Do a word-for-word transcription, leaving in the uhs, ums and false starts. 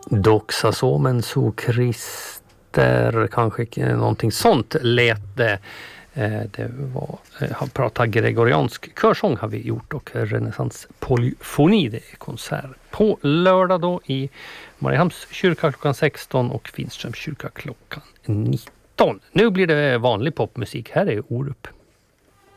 Doxa somen so Krister, kanske någonting sånt lät det. Det var, han pratar gregoriansk körsång har vi gjort och renässans polyfoni, det är konsert på lördag då i Mariehamns kyrka klockan sexton och Finströms kyrka klockan nitton. Nu blir det vanlig popmusik, här är Orup.